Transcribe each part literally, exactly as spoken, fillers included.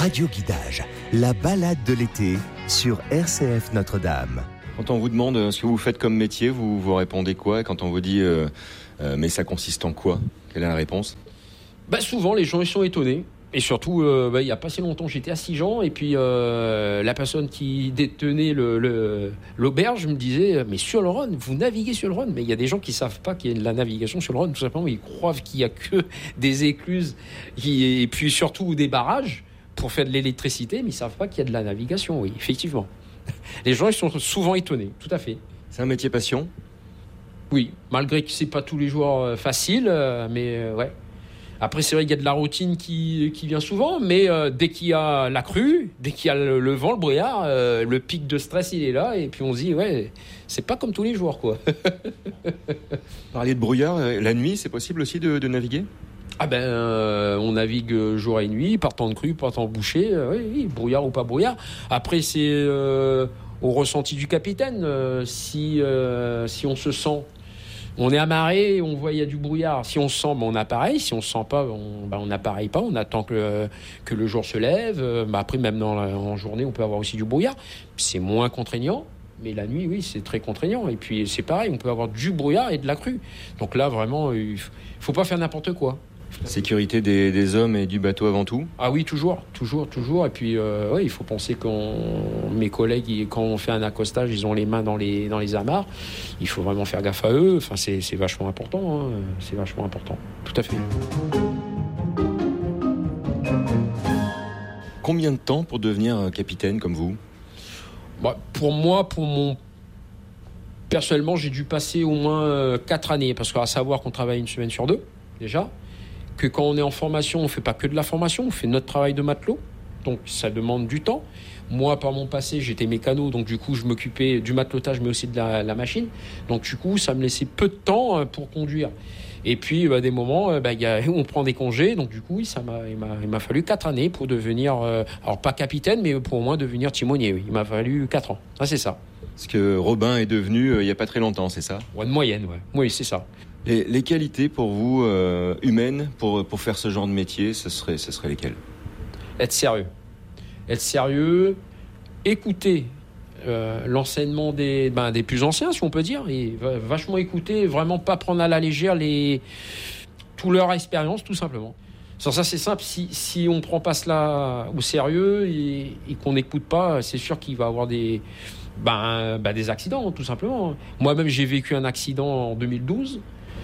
Radio Guidage, la balade de l'été sur R C F Notre-Dame. Quand on vous demande ce que vous faites comme métier, vous vous répondez quoi? Quand on vous dit euh, euh, mais ça consiste en quoi? Quelle est la réponse? Bah souvent les gens ils sont étonnés. Et surtout, euh, bah, il n'y a pas si longtemps, j'étais à Sigean et puis euh, la personne qui détenait le, le, l'auberge me disait « Mais sur le Rhône, vous naviguez sur le Rhône ?» Mais il y a des gens qui ne savent pas qu'il y a de la navigation sur le Rhône. Tout simplement, ils croient qu'il n'y a que des écluses qui, et puis surtout des barrages pour faire de l'électricité, mais ils ne savent pas qu'il y a de la navigation, oui, effectivement. Les gens ils sont souvent étonnés, tout à fait. C'est un métier passion? Oui, malgré que ce n'est pas tous les jours facile, mais euh, ouais. Après, c'est vrai qu'il y a de la routine qui, qui vient souvent, mais euh, dès qu'il y a la crue, dès qu'il y a le, le vent, le brouillard, euh, le pic de stress, il est là. Et puis on se dit, ouais, c'est pas comme tous les jours, quoi. Parliez de brouillard, la nuit, c'est possible aussi de, de naviguer? Ah ben, euh, on navigue jour et nuit, par temps de crue, par temps de bouchée. Euh, oui, oui, brouillard ou pas brouillard. Après, c'est euh, au ressenti du capitaine. Euh, si, euh, si on se sent... On est amarré, on voit il y a du brouillard. Si on se sent, ben on appareille. Si on se sent pas, on ben on n'appareille pas. On attend que, que le jour se lève. Ben après, même dans la, en journée, on peut avoir aussi du brouillard. C'est moins contraignant. Mais la nuit, oui, c'est très contraignant. Et puis, c'est pareil, on peut avoir du brouillard et de la crue. Donc là, vraiment, il ne faut pas faire n'importe quoi. Sécurité des, des hommes et du bateau avant tout? Ah oui, toujours, toujours, toujours. Et puis, euh, ouais, il faut penser que mes collègues, ils, quand on fait un accostage, ils ont les mains dans les, dans les amarres. Il faut vraiment faire gaffe à eux. Enfin, c'est, c'est vachement important. Hein. C'est vachement important. Tout à fait. Combien de temps pour devenir capitaine comme vous? Bah, pour moi, pour mon... Personnellement, j'ai dû passer au moins euh, quatre années. Parce qu'à savoir qu'on travaille une semaine sur deux, déjà. Que quand on est en formation, on ne fait pas que de la formation, on fait notre travail de matelot. Donc ça demande du temps. Moi, par mon passé, j'étais mécano, donc du coup, je m'occupais du matelotage, mais aussi de la, la machine. Donc du coup, ça me laissait peu de temps pour conduire. Et puis, bah, des moments, bah, y a, on prend des congés. Donc du coup, oui, ça m'a, il, m'a, il m'a fallu quatre années pour devenir, euh, alors pas capitaine, mais pour au moins devenir timonier. Oui. Il m'a fallu quatre ans. Ça, c'est ça. Ce que Robin est devenu euh, il n'y a pas très longtemps, c'est ça? Ouais, de moyenne, ouais. Oui, c'est ça. Les, les qualités pour vous, euh, humaines, pour, pour faire ce genre de métier, ce serait, ce serait lesquelles? Être sérieux. Être sérieux, écouter euh, l'enseignement des, ben, des plus anciens, si on peut dire, et vachement écouter, vraiment pas prendre à la légère les, toute leur expérience, tout simplement. Sans ça, c'est simple, si, si on ne prend pas cela au sérieux et, et qu'on n'écoute pas, c'est sûr qu'il va y avoir des, ben, ben, des accidents, tout simplement. Moi-même, j'ai vécu un accident en deux mille douze.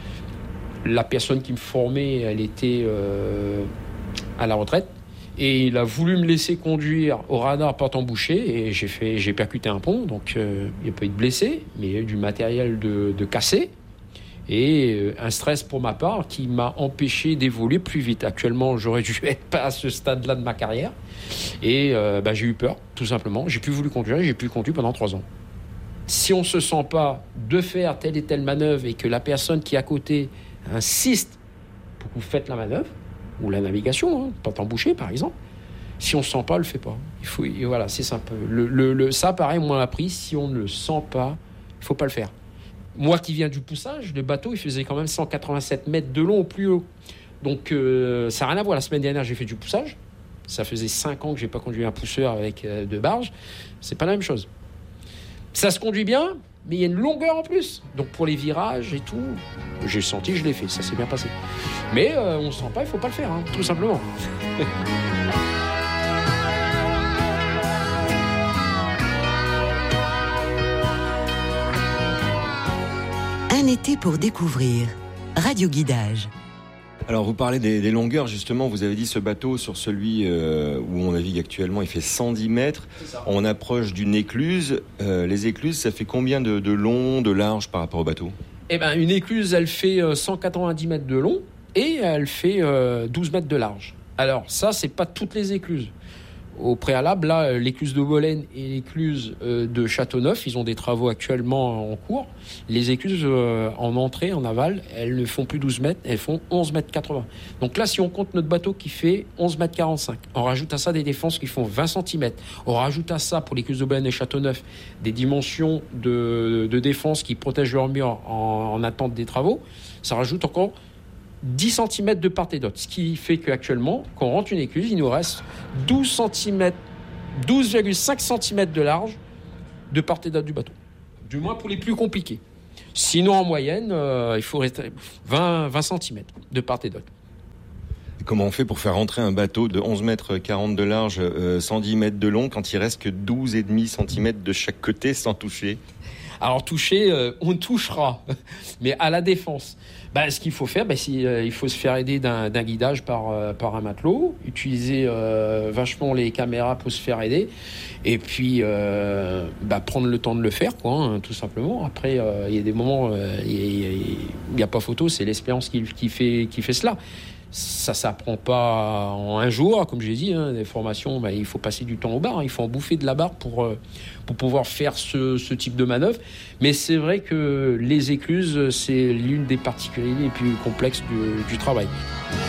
La personne qui me formait, elle était euh, à la retraite. Et il a voulu me laisser conduire au radar portant bouché. Et j'ai, fait, j'ai percuté un pont. Donc, euh, il n'y a pas eu de blessés, mais il y a eu du matériel de, de cassé. Et euh, un stress pour ma part qui m'a empêché d'évoluer plus vite. Actuellement, j'aurais dû être pas à ce stade-là de ma carrière. Et euh, bah, j'ai eu peur, tout simplement. J'ai plus voulu conduire et j'ai plus conduit pendant trois ans. Si on ne se sent pas de faire telle et telle manœuvre et que la personne qui est à côté insiste pour que vous faites la manœuvre ou la navigation, hein, pas t'emboucher par exemple, si on ne se sent pas, on ne le fait pas. Il faut, et voilà, c'est simple. Le, le, le, ça, pareil, on m'a appris, si on ne le sent pas, il ne faut pas le faire. Moi qui viens du poussage, le bateau, il faisait quand même cent quatre-vingt-sept mètres de long au plus haut. Donc, euh, ça n'a rien à voir. La semaine dernière, j'ai fait du poussage. Ça faisait cinq ans que je n'ai pas conduit un pousseur avec euh, deux barges. C'est pas la même chose. Ça se conduit bien, mais il y a une longueur en plus. Donc, pour les virages et tout, j'ai senti, je l'ai fait. Ça s'est bien passé. Mais euh, on ne se sent pas, il ne faut pas le faire, hein, tout simplement. Un été pour découvrir. Radio Guidage. Alors, vous parlez des, des longueurs, justement. Vous avez dit ce bateau, sur celui euh, où on navigue actuellement, il fait cent dix mètres. On approche d'une écluse. Euh, les écluses, ça fait combien de, de long, de large par rapport au bateau? Eh ben, une écluse, elle fait cent quatre-vingt-dix mètres de long et elle fait euh, douze mètres de large. Alors, ça, c'est pas toutes les écluses. Au préalable, là, l'écluse de Bolène et l'écluse de Châteauneuf, ils ont des travaux actuellement en cours. Les écluses euh, en entrée, en aval, elles ne font plus douze mètres, elles font onze mètres quatre-vingts. Donc là, si on compte notre bateau qui fait onze mètres quarante-cinq, on rajoute à ça des défenses qui font vingt centimètres, on rajoute à ça, pour l'écluse de Bolène et Châteauneuf, des dimensions de, de défense qui protègent leur mur en, en attente des travaux, ça rajoute encore dix centimètres de part et d'autre. Ce qui fait qu'actuellement, quand on rentre une écluse, il nous reste douze centimètres, douze virgule cinq centimètres de large de part et d'autre du bateau. Du moins pour les plus compliqués. Sinon, en moyenne, euh, il faut rester vingt, vingt centimètres de part et d'autre. Comment on fait pour faire rentrer un bateau de onze mètres quarante de large, euh, cent dix mètres de long, quand il reste que douze virgule cinq centimètres de chaque côté sans toucher ? Alors toucher, euh, on touchera, mais à la défense. Bah, ce qu'il faut faire, bah, c'est, euh, il faut se faire aider d'un, d'un guidage par, euh, par un matelot, utiliser euh, vachement les caméras pour se faire aider, et puis euh, bah, prendre le temps de le faire, quoi, hein, tout simplement. Après, il euh, y a des moments, il euh, n'y a, a pas photo, c'est l'expérience qui, qui, fait, qui fait cela. Ça s'apprend pas en un jour, comme j'ai dit, hein, des formations, bah, il faut passer du temps au bar, hein, il faut en bouffer de la barre pour, euh, pour pouvoir faire ce, ce type de manœuvre. Mais c'est vrai que les écluses, c'est l'une des particularités les plus complexes du, du travail.